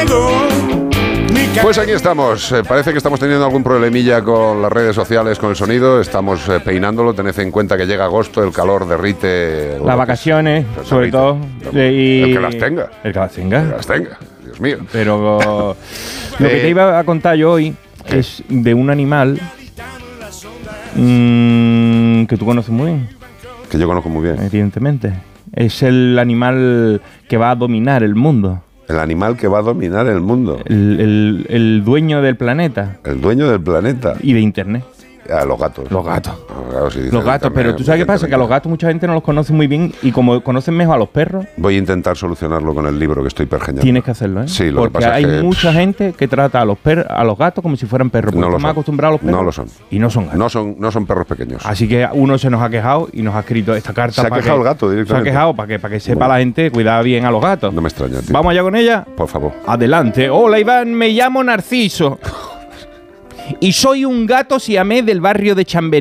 Pues aquí estamos. Parece que estamos teniendo algún problemilla con las redes sociales, con el sonido. Estamos peinándolo. Tened en cuenta que llega agosto, el calor derrite. Las vacaciones, sobre todo. El que las tenga. El que las tenga. El que las tenga. Dios mío. Pero lo que te iba a contar yo hoy es de un animal que tú conoces muy bien. Que yo conozco muy bien. Evidentemente. Es el animal que va a dominar el mundo. El animal que va a dominar el mundo. El dueño del planeta. El dueño del planeta. Y de Internet. Los gatos. Los gatos. Claro, si los gatos, pero tú sabes qué pasa, que a los gatos mucha gente no los conoce muy bien y como conocen mejor a los perros... Voy a intentar solucionararlo con el libro que estoy pergeñando. Tienes que hacerlo, ¿eh? Sí, lo porque que pasa hay es que mucha gente que trata a los gatos como si fueran perros. No lo son. Más acostumbrados a los perros. No lo son. Y no son gatos. No son perros pequeños. Así que uno se nos ha quejado y nos ha escrito esta carta. Se ha quejado el gato directamente. Se ha quejado para que sepa la gente cuidar bien a los gatos. No me extraña, tío. ¿Vamos allá con ella? Por favor. Adelante. Hola, Iván, me llamo Narciso. Y soy un gato siamés del barrio de Chamberí.